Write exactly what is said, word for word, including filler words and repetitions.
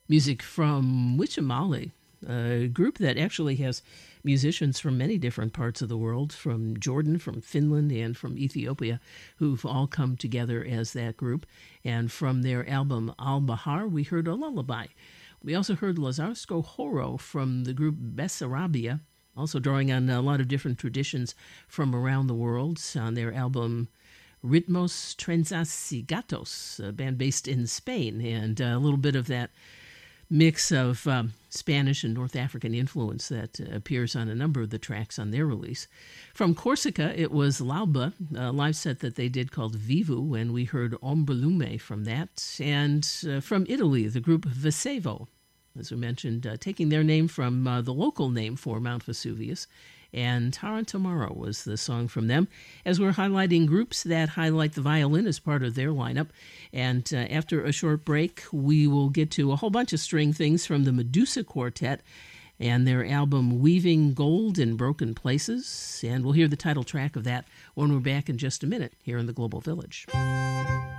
Music from Wichamali, a group that actually has musicians from many different parts of the world, from Jordan, from Finland, and from Ethiopia, who've all come together as that group. And from their album Al-Bahar, we heard a lullaby. We also heard Lazarsko Horo from the group Bessarabia, also drawing on a lot of different traditions from around the world on their album Ritmos Trenzasigatos, a band based in Spain, and a little bit of that mix of um, Spanish and North African influence that uh, appears on a number of the tracks on their release. From Corsica, it was Lauba, a live set that they did called Vivu, and we heard Ombrelume from that. And uh, from Italy, the group Vesevo, as we mentioned, uh, taking their name from uh, the local name for Mount Vesuvius. And Tarantamaro was the song from them, as we're highlighting groups that highlight the violin as part of their lineup. And uh, after a short break, we will get to a whole bunch of string things from the Medusa Quartet and their album Weaving Gold in Broken Places. And we'll hear the title track of that when we're back in just a minute here in the Global Village.